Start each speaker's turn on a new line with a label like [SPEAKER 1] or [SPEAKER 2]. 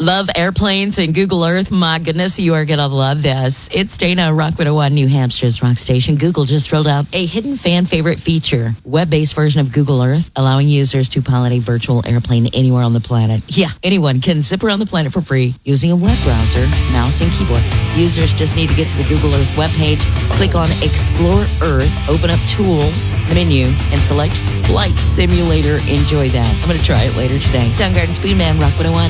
[SPEAKER 1] Love airplanes and Google Earth? My goodness, you are going to love this. It's Dana, Rock 101, New Hampshire's rock station. Google just rolled out a hidden fan favorite feature, web-based version of Google Earth, allowing users to pilot a virtual airplane anywhere on the planet. Yeah, anyone can zip around the planet for free using a web browser, mouse, and keyboard. Users just need to get to the Google Earth webpage, click on Explore Earth, open up Tools, the menu, and select Flight Simulator. Enjoy that. I'm going to try it later today. Soundgarden, Spoonman, Rock 101.